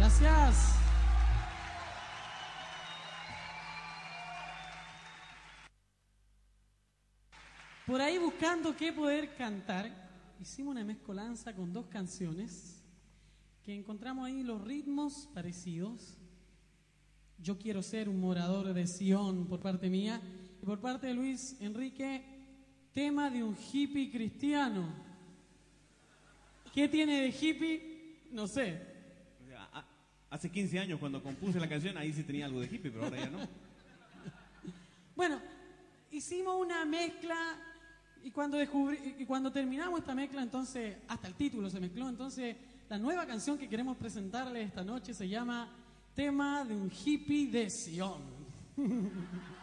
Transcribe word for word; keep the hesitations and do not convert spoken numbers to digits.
Gracias. Por ahí buscando qué poder cantar, hicimos una mezcolanza con dos canciones que encontramos ahí los ritmos parecidos. Yo quiero ser un morador de Sion por parte mía y por parte de Luis Enrique, tema de un hippie cristiano. ¿Qué tiene de hippie? No sé. O sea, a- hace quince años cuando compuse la canción ahí sí tenía algo de hippie, pero ahora ya no. Bueno, hicimos una mezcla y cuando, descubrí, y cuando terminamos esta mezcla, entonces, hasta el título se mezcló, entonces la nueva canción que queremos presentarle esta noche se llama Tema de un hippie de Sion.